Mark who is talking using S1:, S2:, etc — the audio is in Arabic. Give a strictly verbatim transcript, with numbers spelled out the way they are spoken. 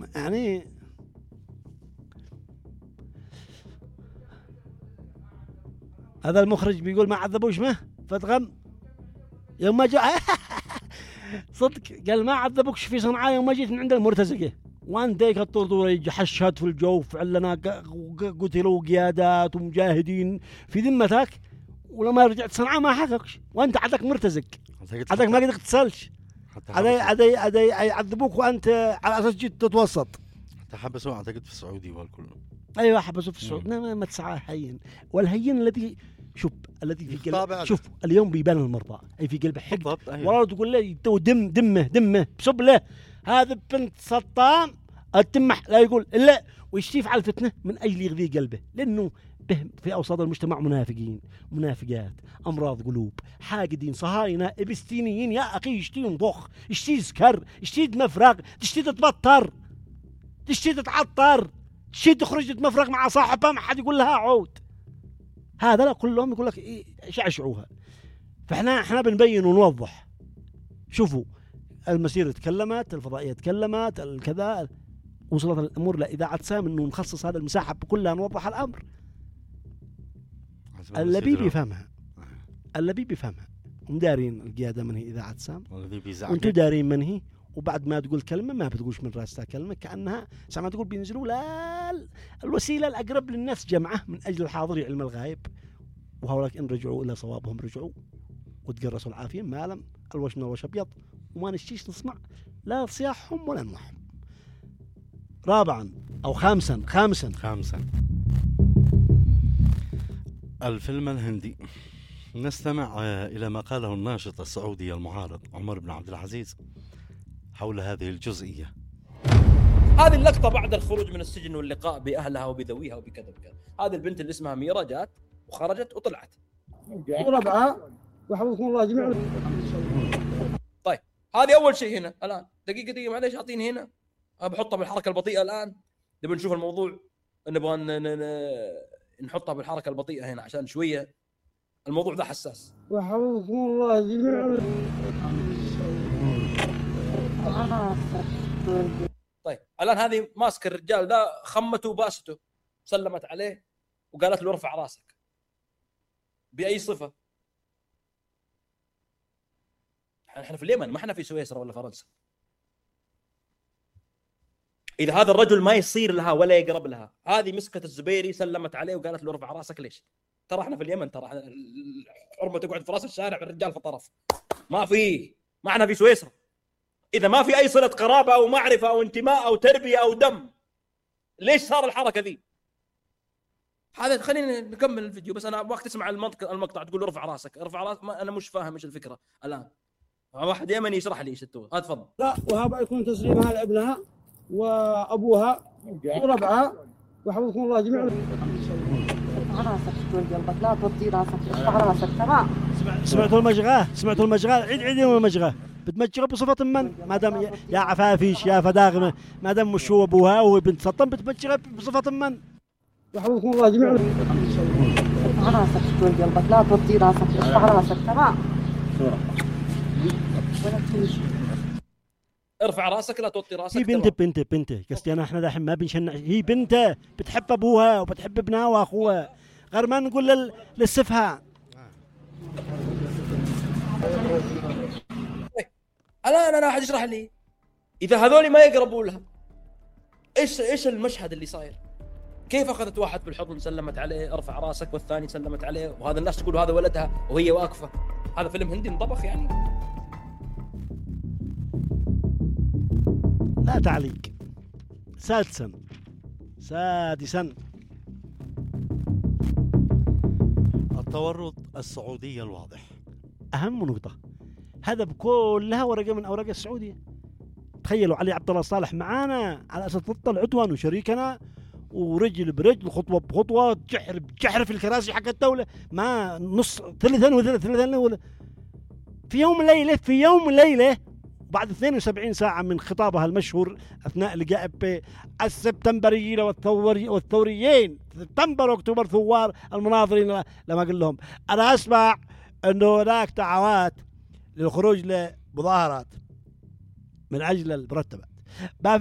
S1: يعني هذا المخرج بيقول ما عذبوش مه فتغم يوم ما جاء صدق قال ما عذبوكش في صنعاء يوم ما جيت من عند المرتزقة وان ديك الطردورة يجي حشات في الجوف علنا قتلوا قيادات ومجاهدين في ذمتك ولما رجعت صنعاء ما حققش وانت عندك مرتزق عندك ما قدرت تسالش عدي عدي عدي يعذبوك وانت على اساس جيت تتوسط.
S2: تحبسوا اعتقد في السعودية والكل.
S1: ايوه حبسوا في السعودية ما, ما تسعى هين والهين الذي شوف الذي في قلب شوف اليوم بيبان المرضى اي في قلبه حق والله تقول له تو دم دمه دمه بسب له هذا بنت سطام التمح لا يقول الا ويشتيف على الفتنه من اجل يغذي قلبه لانه به في اوساط المجتمع منافقين منافقات امراض قلوب حاقدين صهاينه ابستينيين يا اخي يشتي ضخ يشتي سكر يشتي مفرغ تشتي تتبطر تشتي تتعطر تشتي تخرج تمفرغ مع صاحبها ما حد يقول لها عود هذا لا كلهم يقول لك إيه شعشعوها. فاحنا احنا بنبين ونوضح. شوفوا المسيرة تكلمت الفضائية تكلمت الكذا وصلت الامور لاذاعه سام انه نخصص هذا المساحه كلها نوضح الامر. اللبيب يفهمها اللبيب يفهمها ومدارين القياده من هي اذاعه سام وانتم دارين من هي وبعد ما تقول كلمه ما بتقولش من راسها كلمه كانها سامع تقول بينزلوا لا الوسيله الاقرب للناس جمعه من اجل الحاضر علم الغائب وهؤلاء ان رجعوا الى صوابهم رجعوا وتقرصوا العافيه ما لم الوشم وش ابيض وما نشتيش نسمع لا صياحهم ولا نوحهم. رابعا او خامسا خامسا
S2: خامسا الفيلم الهندي. نستمع إلى ما قاله الناشط السعودي المعارض عمر بن عبد العزيز حول هذه الجزئية.
S3: هذه اللقطة بعد الخروج من السجن واللقاء بأهلها وبذويها وبكذا بكذا. هذه البنت اللي اسمها ميرا جات وخرجت وطلعت.
S4: ربعها وحفظكم الله جميعا.
S3: طيب هذه أول شيء هنا الآن. دقيقة دقيقة معليش أعطيني هنا. بحطها بالحركة البطيئة الآن. نبي نشوف الموضوع. نبغى نحطها بالحركة البطيئة هنا عشان شوية الموضوع ده حساس.
S4: وحفظكم الله جميعا.
S3: طيب الآن هذه ماسك الرجال ده خمته وباسته سلمت عليه وقالت له ارفع راسك. بأي صفة؟ احنا في اليمن ما احنا في سويسرا ولا فرنسا. إذا هذا الرجل ما يصير لها ولا يقرب لها، هذه مسكت الزبيري سلمت عليه وقالت له ارفع راسك. ليش؟ ترى احنا في اليمن، ترى الحرمة تقعد في راس الشارع والرجال في طرف. ما في ما احنا في سويسرا. إذا ما في أي صلة قرابة أو معرفة أو انتماء أو تربية أو دم، ليش صار الحركة ذي؟ هذا خلينا نكمل الفيديو بس أنا وقت تسمع المقطع المقطع تقول ارفع راسك ارفع راسك. أنا مش فاهم إيش الفكرة الآن. واحد يمني يشرح لي إيش التو. هذا تفضل.
S4: لا وهذا يكون تسليمها لابنها وأبوها وربعها وحفظكم الله جميعا.
S5: ارفع راسك تقول قلبك لا توطي راسك ارفع راسك تمام.
S1: سمعتوا المجغاه سمعتوا المجغاه عيد عيد يوم المجغاه بتمجغه بصفة من ما دام يا, يا عفافيش يا فداغمة ما دام مش هو ابوها وبنت سطم بتمجغه بصفة من.
S4: وحفظكم الله جميعا.
S5: ارفع راسك تقول قلبك لا توطي راسك ارفع راسك تمام.
S3: ارفع راسك لا توطي راسك.
S1: هي بنت بنت بنت قصدي انا احنا دحين ما بنشنع. هي بنت بتحب ابوها وبتحب ابنها واخوها غير ما نقول لل... للسفهاء.
S3: الان انا احد يشرح لي اذا هذول ما يقربوا لها ايش ايش المشهد اللي صاير؟ كيف اخذت واحد بالحضن سلمت عليه ارفع راسك والثاني سلمت عليه وهذا الناس تقول هذا ولدها وهي واقفه. هذا فيلم هندي انطبخ يعني.
S1: لا تعليق. سادسا سادسا
S2: التورط السعودي الواضح.
S1: أهم نقطة هذا بكلها ورقة من أوراق السعودية. تخيلوا علي عبد الله صالح معانا على أساس ضد العدوان وشريكنا ورجل برجل خطوة بخطوة جحر بجحر في الكراسي حق الدولة ما نص ثلثا وثلث ثلثا في يوم ليلة في يوم ليلة بعد اثنين وسبعين ساعة من خطابها المشهور أثناء لقاء بالسبتمبريين والثوري والثوريين سبتمبر واكتوبر ثوار المناظرين لما قال لهم أنا أسمع أنه هناك دعوات للخروج لمظاهرات من أجل المرتبات.